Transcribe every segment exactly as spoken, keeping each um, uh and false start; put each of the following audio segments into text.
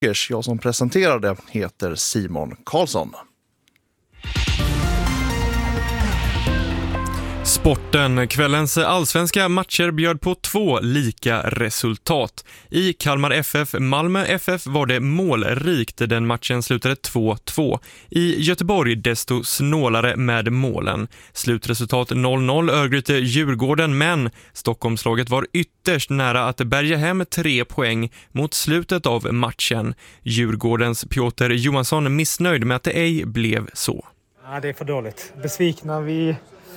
Jag som presenterade heter Simon Karlsson. Sporten. Kvällens allsvenska matcher bjöd på två lika resultat. I Kalmar F F Malmö F F var det målrikt. Den matchen slutade två två. I Göteborg desto snålare med målen. Slutresultat noll noll Örgryte Djurgården, men Stockholmslaget var ytterst nära att bärga hem tre poäng mot slutet av matchen. Djurgårdens Piotr Johansson missnöjd med att det ej blev så. Ja, det är för dåligt. Besvikna. Vi...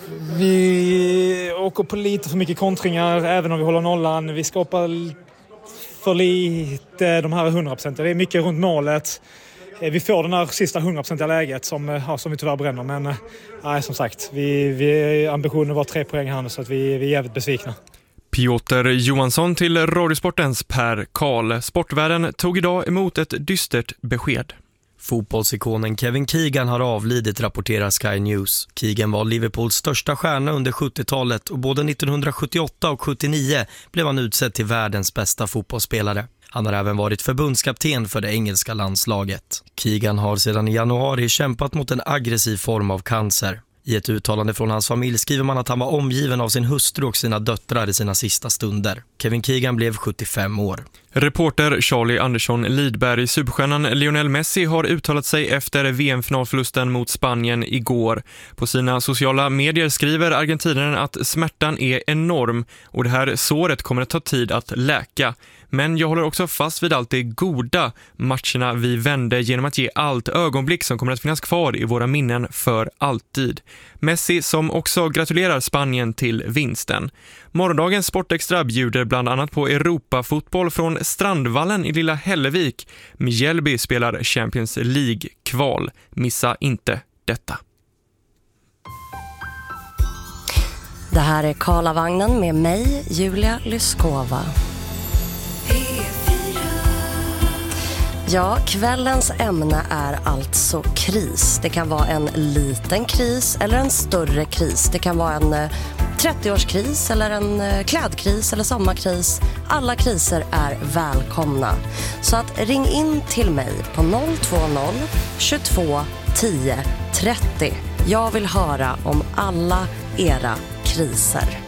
Vi åker på lite för mycket kontringar även om vi håller nollan. Vi skapar för lite de här hundra procent. Det är mycket runt målet. Vi får den här sista hundra procent läget som, ja, som vi tyvärr bränner. Men nej, som sagt, vi, vi, ambitionen var tre poäng här så att vi, vi är jävligt besvikna. Piotr Johansson till Radiosportens Per Karl. Sportvärlden tog idag emot ett dystert besked. Fotbollsikonen Kevin Keegan har avlidit, rapporterar Sky News. Keegan var Liverpools största stjärna under sjuttiotalet och både nittonhundrasjuttioåtta och sjuttionio blev han utsedd till världens bästa fotbollsspelare. Han har även varit förbundskapten för det engelska landslaget. Keegan har sedan i januari kämpat mot en aggressiv form av cancer. I ett uttalande från hans familj skriver man att han var omgiven av sin hustru och sina döttrar i sina sista stunder. Kevin Keegan blev sjuttiofem år. Reporter Charlie Andersson Lidberg. Superstjärnan Lionel Messi har uttalat sig efter V M-finalförlusten mot Spanien igår. På sina sociala medier skriver argentinaren att smärtan är enorm och det här såret kommer att ta tid att läka. Men jag håller också fast vid allt det goda matcherna vi vände genom att ge allt ögonblick som kommer att finnas kvar i våra minnen för alltid. Messi som också gratulerar Spanien till vinsten. Morgondagens Sportextra bjuder bland annat på Europafotboll från Strandvallen i Lilla Hällevik. Mjällby spelar Champions League-kval. Missa inte detta. Det här är Karlavagnen med mig, Julia Lyskova. Ja, kvällens ämne är alltså kris. Det kan vara en liten kris eller en större kris. Det kan vara en trettioårskris eller en klädkris eller sommarkris. Alla kriser är välkomna. Så att ring in till mig på noll två noll tjugotvå tio trettio. Jag vill höra om alla era kriser.